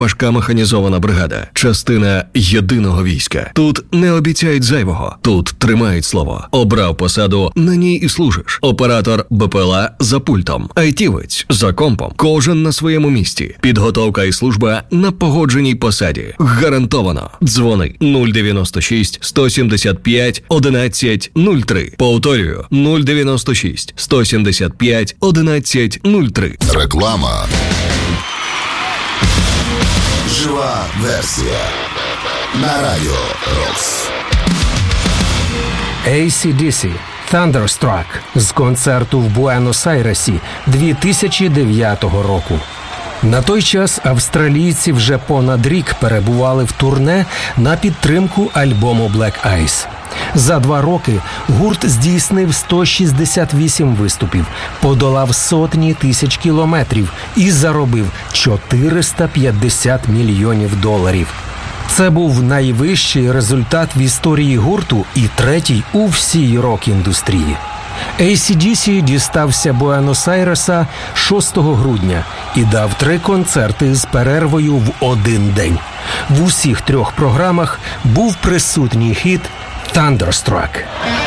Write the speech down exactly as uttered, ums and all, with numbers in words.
Важка механізована бригада. Частина єдиного війська. Тут не обіцяють зайвого. Тут тримають слово. Обрав посаду, на ній і служиш. Оператор БПЛА за пультом. Айтівець за компом. Кожен на своєму місці. Підготовка і служба на погодженій посаді. Гарантовано. Дзвони нуль дев'яносто шість сто сімдесят п'ять одинадцять нуль три. Повторюю, нуль дев'яносто шість сто сімдесят п'ять одинадцять нуль три. Реклама. Жива версія на радіо Рокс. ей сі ді сі Thunderstruck з концерту в Буенос-Айресі дві тисячі дев'ятого року. На той час австралійці вже понад рік перебували в турне на підтримку альбому Black Ice. За два роки гурт здійснив сто шістдесят вісім виступів, подолав сотні тисяч кілометрів і заробив чотириста п'ятдесят мільйонів доларів. Це був найвищий результат в історії гурту і третій у всій рок-індустрії. ей сі ді сі дістався Буенос-Айреса шостого грудня і дав три концерти з перервою в один день. В усіх трьох програмах був присутній хіт «Thunderstruck».